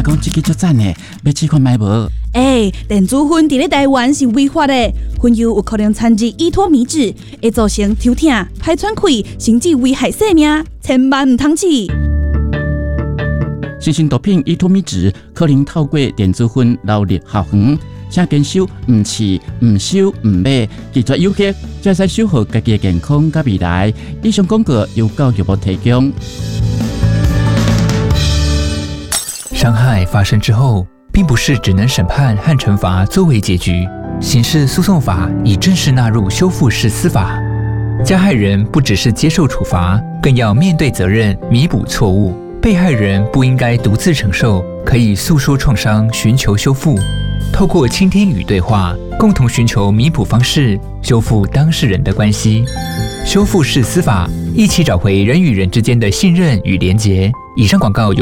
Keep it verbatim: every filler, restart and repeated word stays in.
听讲这个足赞的，要试看卖无？ 哎，电子烟伫咧台湾是违法的，烟油有可能掺入依托米脂，会造成头痛、排喘气，甚至危害生命，千万唔通试。 新型毒品依托米脂可能透过电子烟流入校园，请坚守唔试、唔收、唔买，拒绝诱惑，才使守护家己的健康甲未来。以上广告由教育部提供。 伤害发生之后，并不是只能审判和惩罚作为结局。刑事诉讼法已正式纳入修复式司法，加害人不只是接受处罚，更要面对责任，弥补错误。被害人不应该独自承受，可以诉说创伤，寻求修复。透过倾听与对话，共同寻求弥补方式，修复当事人的关系。修复式司法，一起找回人与人之间的信任与连结。以上广告由